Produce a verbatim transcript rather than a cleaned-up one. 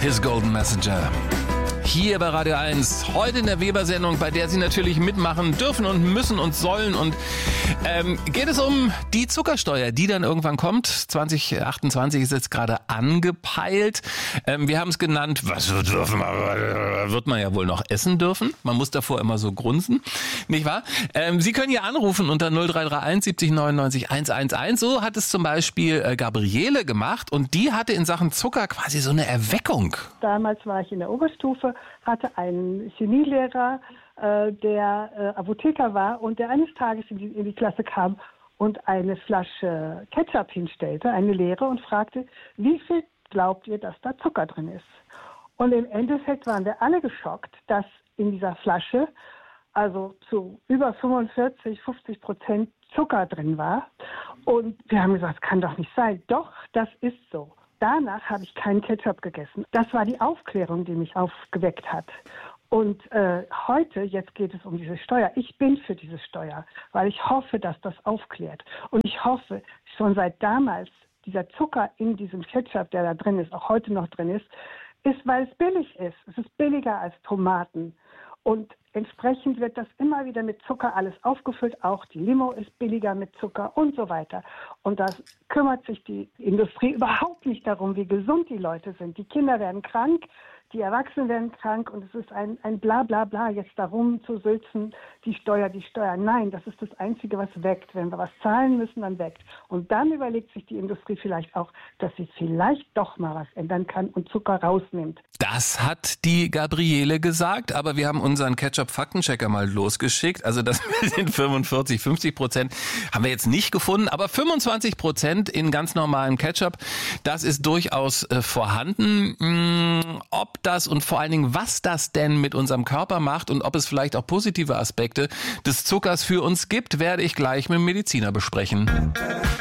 His Golden Messenger. Hier bei Radio eins, heute in der Weber-Sendung, bei der Sie natürlich mitmachen dürfen und müssen und sollen. Und ähm, geht es um die Zuckersteuer, die dann irgendwann kommt. zwanzig achtundzwanzig ist jetzt gerade angepeilt. Ähm, wir haben es genannt, was wird, dürfen wir, wird man ja wohl noch essen dürfen. Man muss davor immer so grunzen, nicht wahr? Ähm, Sie können hier anrufen unter null drei drei eins siebzig neunundneunzig hundertelf. So hat es zum Beispiel äh, Gabriele gemacht und die hatte in Sachen Zucker quasi so eine Erweckung. Damals war ich in der Oberstufe, hatte einen Chemielehrer, äh, der äh, Apotheker war und der eines Tages in die, in die Klasse kam und eine Flasche Ketchup hinstellte, eine leere, und fragte, wie viel glaubt ihr, dass da Zucker drin ist? Und im Endeffekt waren wir alle geschockt, dass in dieser Flasche also zu über fünfundvierzig, fünfzig Prozent Zucker drin war. Und wir haben gesagt, das kann doch nicht sein. Doch, das ist so. Danach habe ich keinen Ketchup gegessen. Das war die Aufklärung, die mich aufgeweckt hat. Und äh, heute, jetzt geht es um diese Steuer. Ich bin für diese Steuer, weil ich hoffe, dass das aufklärt. Und ich hoffe, schon seit damals, dieser Zucker in diesem Ketchup, der da drin ist, auch heute noch drin ist, ist, weil es billig ist. Es ist billiger als Tomaten. Und entsprechend wird das immer wieder mit Zucker alles aufgefüllt. Auch die Limo ist billiger mit Zucker und so weiter. Und da kümmert sich die Industrie überhaupt nicht darum, wie gesund die Leute sind. Die Kinder werden krank, die Erwachsenen werden krank und es ist ein, ein Bla-Bla-Bla, jetzt darum zu sülzen, die Steuer, die Steuer. Nein, das ist das Einzige, was weckt. Wenn wir was zahlen müssen, dann weckt. Und dann überlegt sich die Industrie vielleicht auch, dass sie vielleicht doch mal was ändern kann und Zucker rausnimmt. Das hat die Gabriele gesagt, aber wir haben unseren Ketchup-Faktenchecker mal losgeschickt. Also das mit den fünfundvierzig, fünfzig Prozent haben wir jetzt nicht gefunden, aber fünfundzwanzig Prozent in ganz normalem Ketchup, das ist durchaus äh, vorhanden. Hm, ob das und vor allen Dingen, was das denn mit unserem Körper macht und ob es vielleicht auch positive Aspekte des Zuckers für uns gibt, werde ich gleich mit dem Mediziner besprechen.